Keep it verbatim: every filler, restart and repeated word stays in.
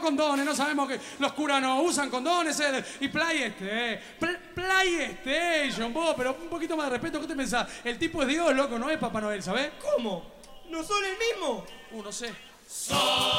condones, no sabemos que los curas no usan condones. Eh, y Playstation, Pl Playstation, vos, pero un poquito más de respeto, ¿qué te pensás? El tipo es Dios, loco, no es Papá Noel, ¿sabés? ¿Cómo? ¿No son el mismo? Uh, no sé. So